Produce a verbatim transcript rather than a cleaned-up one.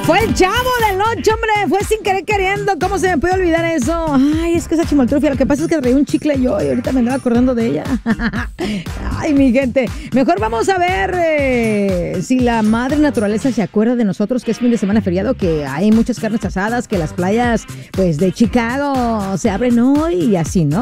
Fue el Chavo del Ocho, hombre. Fue sin querer queriendo. ¿Cómo se me puede olvidar eso? Ay, es que esa chimoltrufia. Lo que pasa es que traía un chicle yo y ahorita me andaba acordando de ella. Ay, mi gente. Mejor vamos a ver eh, si la madre naturaleza se acuerda de nosotros, que es fin de semana feriado, que hay muchas carnes asadas, que las playas, pues, de Chicago se abren hoy y así, ¿no?